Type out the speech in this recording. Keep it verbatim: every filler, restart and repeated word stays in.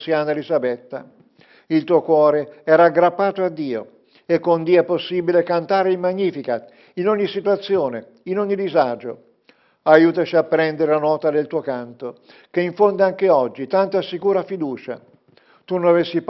anziana Elisabetta. Il tuo cuore era aggrappato a Dio e con Dio è possibile cantare il Magnificat in ogni situazione, in ogni disagio. Aiutaci a prendere la nota del tuo canto, che infonde anche oggi tanta sicura fiducia. Tu non avessi